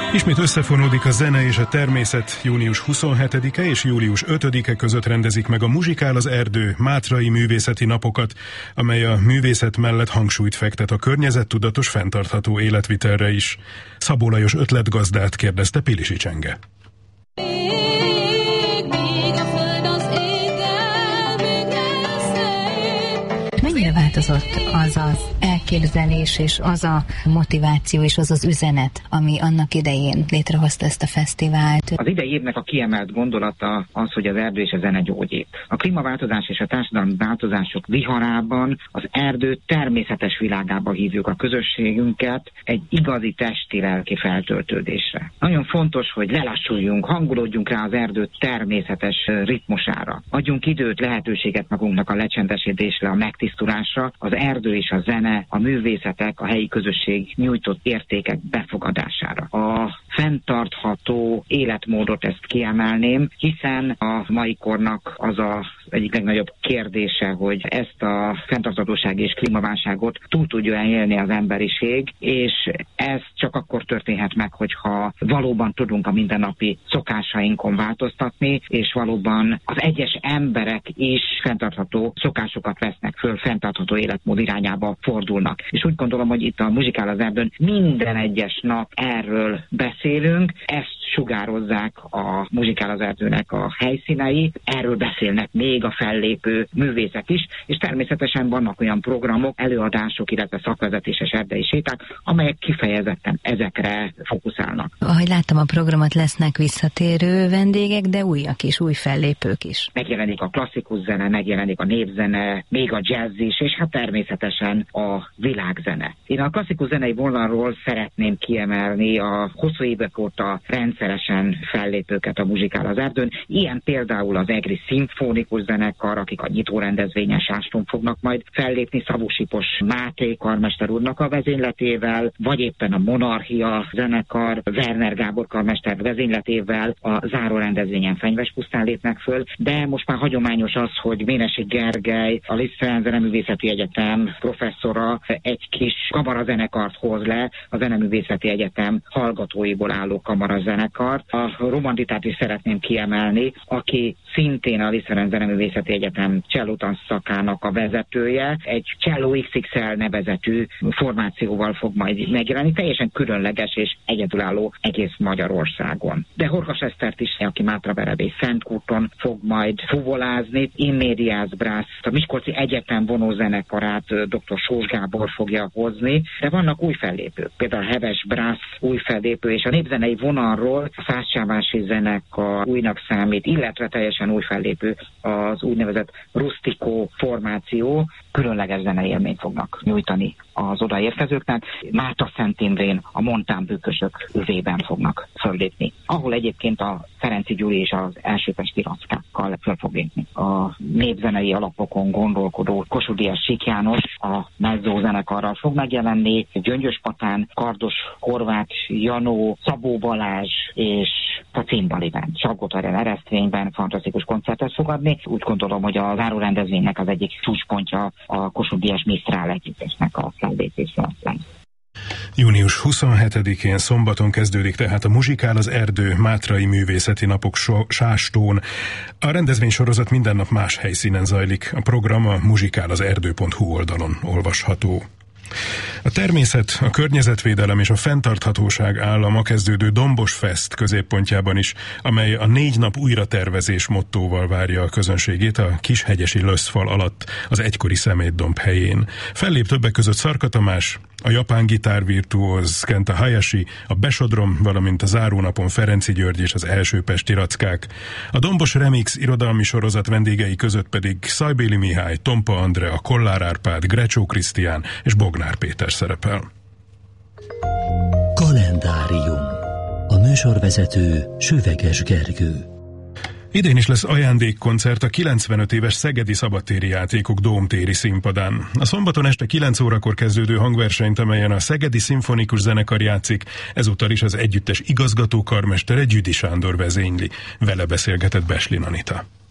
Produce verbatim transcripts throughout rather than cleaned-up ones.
Ismét összefonódik a zene és a természet. Június huszonhetedike és július ötödike között rendezik meg a Muzsikál az Erdő Mátrai Művészeti Napokat, amely a művészet mellett hangsúlyt fektet a környezettudatos, fenntartható életvitelre is. Szabó Lajos ötletgazdát kérdezte Pilisi Csenge. Mennyire változott az az elképzelés és az a motiváció és az az üzenet, ami annak idején létrehozta ezt a fesztivált? Az idei évnek a kiemelt gondolata az, hogy az erdő és a zene gyógyít. A klímaváltozás és a társadalmi változások viharában az erdő természetes világába hívjuk a közösségünket egy igazi testi-lelki feltöltődésre. Nagyon fontos, hogy lelassuljunk, hangolódjunk rá az erdő természetes ritmusára. Adjunk időt, lehetőséget magunknak a lecsendesedésre, a megtisztulásra, az erdő és a zene, a művészetek, a helyi közösség nyújtott értékek befogadására. A fenntartható életmódot ezt kiemelném, hiszen a mai kornak az a egyik legnagyobb kérdése, hogy ezt a fenntarthatóság és klímaválságot túl tudja élni az emberiség, és ez csak akkor történhet meg, hogyha valóban tudunk a mindennapi szokásainkon változtatni, és valóban az egyes emberek is fenntartható szokásokat vesznek föl, fenntartható életmód irányába fordulnak. És úgy gondolom, hogy itt a Muzsikál az Erdőn minden egyes nap erről beszélünk, ezt sugározzák a Muzsikál az Erdőnek a helyszínei, erről beszélnek még a fellépő művészek is, és természetesen vannak olyan programok, előadások, illetve szakvezetéses erdei séták, amelyek kifejezetten ezekre fókuszálnak. Ahogy láttam a programot, lesznek visszatérő vendégek, de újak is, új fellépők is. Megjelenik a klasszikus zene, megjelenik a népzene, még a jazz is, és hát természetesen a világzene. Én a klasszikus zenei vonalról szeretném kiemelni a hosszú évek óta rendszeresen fellépőket a Muzsikál az Erdőn. Ilyen például az egri szimfonikus zenekar, akik a nyitó rendezvényen Sáston fognak majd fellépni, Szabó-Sipos Máté karmester úrnak a vezényletével, vagy éppen a Monarchia zenekar, Werner Gábor karmester vezényletével a záró rendezvényen Fenyves Pusztán lépnek föl, de most már hagyományos az, hogy Ménessy Gergely, a Liszt Ferenc Zeneművészeti Egyetem professzora egy kis kamarazenekart hoz le, a Zeneművészeti Egyetem hallgatóiból álló kamarazenekart. A Romanditát is szeretném kiemelni, aki szintén a Liszt Ferenc Zeneművészeti Egyetem csellótanszakának a vezetője, egy Cello iksz iksz el nevezetű formációval fog majd megjelenni, teljesen különleges és egyedülálló egész Magyarországon. De Horgas Esztert is, aki Mátraverebély Szentkúton fog majd fuvolázni, In Medias Brass, a Miskolci Egyetem vonózenekarát dr. Sós Gábor fogja hozni, de vannak új fellépők, például a Heves Brass új fellépő, és a népzenei vonalról a Szászcsávási zenekar újnak számít, illetve teljesen új fellépő az úgynevezett Rustico formáció, különleges zenei élményt fognak nyújtani az odaérkezőknek. Márta Szent Imrén a Montán bükkösök övében fognak föllépni, ahol egyébként a Ferenczy Gyuri és az elsőpesti rackákkal föl fog lépni. A népzenei alapokon gondolkodó Kossuth Díjas Sík János a mezzó zenekarral fog megjelenni, Gyöngyös Patán, Kardos Horváth Janó, Szabó Balázs és a Cimbaliben, Salgótarján Eresztvényben fantasztikus koncertet fog adni. Úgy gondolom, hogy a záró rendezvénynek az egyik csúcspontja a Kossuth Díjas Misztrál együttesnek a fellépése lesz. Június huszonhetedikén szombaton kezdődik tehát a Muzsikál az Erdő Mátrai Művészeti Napok so- Sástón. A rendezvénysorozat minden nap más helyszínen zajlik. A program a muzsikálazerdő pont hu oldalon olvasható. A természet, a környezetvédelem és a fenntarthatóság állama kezdődő Dombos Fest középpontjában is, amely a négy nap újratervezés mottóval várja a közönségét a Kishegyesi Löszfal alatt, az egykori Szemétdomb helyén. Fellép többek között Szarka Tamás, a japán gitárvirtuóz Kenta Hayashi, a Besodrom, valamint a zárónapon Ferenczy György és az elsőpesti rackák. A Dombos Remix irodalmi sorozat vendégei között pedig Szajbéli Mihály, Tompa Andrea, Kollár Árpád, Grecsó Krisztián és Bognár Péter szerepel. Kalendárium. A műsorvezető Süveges Gergő. Idén is lesz ajándékkoncert a kilencvenöt éves Szegedi Szabadtéri Játékok Dómtéri színpadán. A szombaton este kilenc órakor kezdődő hangversenyt, amelyen a Szegedi Szimfonikus Zenekar játszik, ezúttal is az együttes igazgató karmestere Gyüdi Sándor vezényli. Vele beszélgetett Beslin Anita.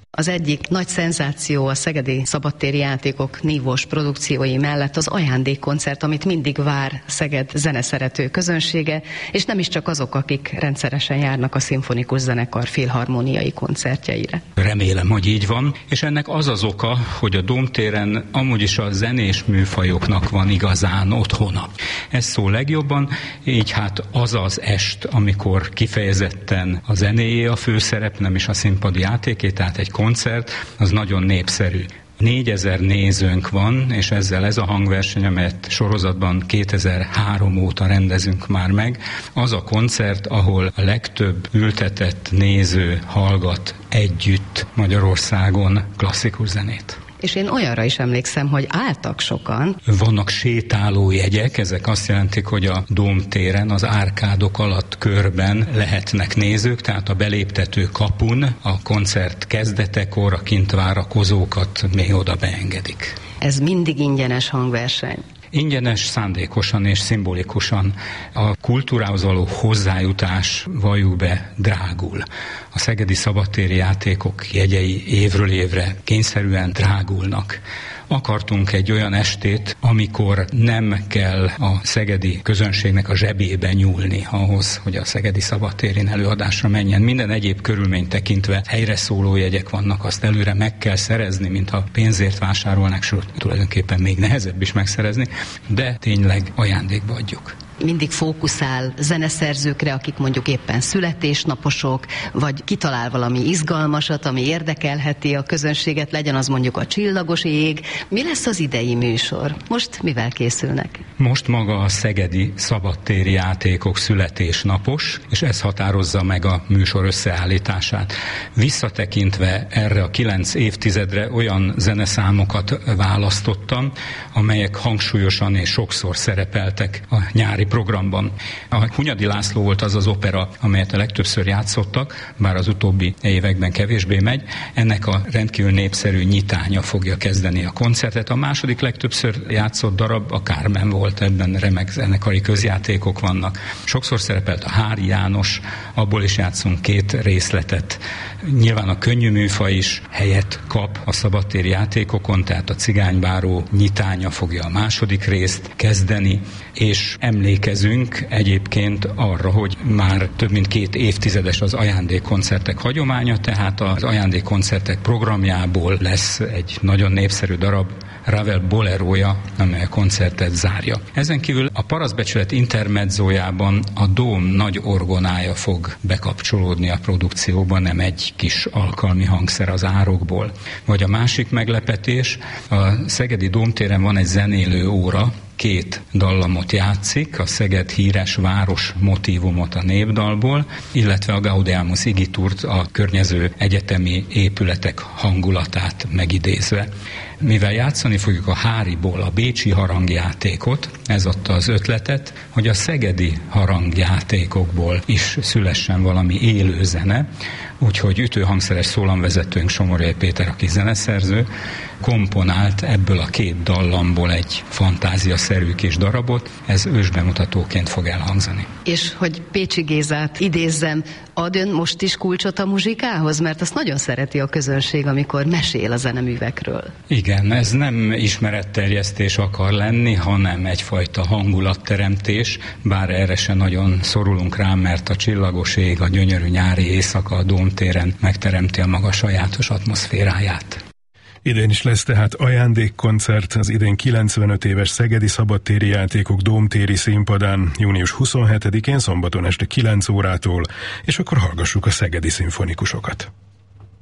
Az egyik nagy szenzáció a szegedi szabadtéri játékok nívós produkciói mellett az ajándékkoncert, amit mindig vár Szeged zeneszerető közönsége, és nem is csak azok, akik rendszeresen járnak a szimfonikus zenekar filharmóniai koncertjeire. Remélem, hogy így van, és ennek az az oka, hogy a Dómtéren amúgy is a zenés műfajoknak van igazán otthona. Ez szól legjobban, így hát az az est, amikor kifejezetten a zenéjé a főszerep, nem is a színpadi játéké, tehát egy koncert, az nagyon népszerű. négyezer nézőnk van, és ezzel ez a hangverseny, amelyet sorozatban kétezer-három óta rendezünk már meg, az a koncert, ahol a legtöbb ültetett néző hallgat együtt Magyarországon klasszikus zenét. És én olyanra is emlékszem, hogy álltak sokan. Vannak sétálójegyek, ezek azt jelentik, hogy a Dómtéren, az árkádok alatt körben lehetnek nézők, tehát a beléptető kapun a koncert kezdetekor a kint várakozókat még oda beengedik. Ez mindig ingyenes hangverseny. Ingyenes, szándékosan és szimbolikusan. A kultúrához való hozzájutás, valljuk be, drágul. A szegedi szabadtéri játékok jegyei évről évre kényszerűen drágulnak. Akartunk egy olyan estét, amikor nem kell a szegedi közönségnek a zsebébe nyúlni ahhoz, hogy a szegedi szabadtérin előadásra menjen. Minden egyéb körülményt tekintve helyre szóló jegyek vannak, azt előre meg kell szerezni, mintha pénzért vásárolnák, sőt, tulajdonképpen még nehezebb is megszerezni, de tényleg ajándékba adjuk. Mindig fókuszál zeneszerzőkre, akik mondjuk éppen születésnaposok, vagy kitalál valami izgalmasat, ami érdekelheti a közönséget, legyen az mondjuk a csillagos ég. Mi lesz az idei műsor? Most mivel készülnek? Most maga a szegedi szabadtéri játékok születésnapos, és ez határozza meg a műsor összeállítását. Visszatekintve erre a kilenc évtizedre olyan zeneszámokat választottam, amelyek hangsúlyosan és sokszor szerepeltek a nyári programban. A Hunyadi László volt az az opera, amelyet a legtöbbször játszottak, bár az utóbbi években kevésbé megy. Ennek a rendkívül népszerű nyitánya fogja kezdeni a koncertet. A második legtöbbször játszott darab a Carmen volt, ebben remek zenekari közjátékok vannak. Sokszor szerepelt a Hári János, abból is játszunk két részletet. Nyilván a könnyű műfaj is helyet kap a szabadtéri játékokon, tehát a Cigánybáró nyitánya fogja a második részt kezdeni, és emlékezünk egyébként arra, hogy már több mint két évtizedes az ajándékkoncertek hagyománya, tehát az ajándékkoncertek programjából lesz egy nagyon népszerű darab, Ravel bolerója, amely a koncertet zárja. Ezen kívül a Parasztbecsület intermedzójában a Dóm nagy orgonája fog bekapcsolódni a produkcióba, nem egy kis alkalmi hangszer az árokból. Vagy a másik meglepetés, a szegedi Dómtéren van egy zenélő óra, két dallamot játszik, a Szeged híres város motívumot a népdalból, illetve a Gaudeamus Igiturt, a környező egyetemi épületek hangulatát megidézve. Mivel játszani fogjuk a Háriból a bécsi harangjátékot, ez adta az ötletet, hogy a szegedi harangjátékokból is szülessen valami élő zene, úgyhogy ütőhangszeres szólamvezetőnk Somorjai Péter, aki zeneszerző, komponált ebből a két dallamból egy fantáziaszerű kis darabot, ez ősbemutatóként fog elhangzani. És hogy Pécsi Gézát idézzem, ad ön most is kulcsot a muzsikához? Mert azt nagyon szereti a közönség, amikor mesél a zeneművekről. Igen, ez nem ismeretterjesztés akar lenni, hanem egyfajta hangulatteremtés, bár erre se nagyon szorulunk rá, mert a csillagos ég, a gyönyörű nyári éjszaka a Dómtéren megteremti a maga sajátos atmoszféráját. Idén is lesz tehát ajándékkoncert az idén kilencvenöt éves Szegedi Szabadtéri Játékok Dómtéri színpadán június huszonhetedikén szombaton este kilenc órától, és akkor hallgassuk a szegedi szimfonikusokat.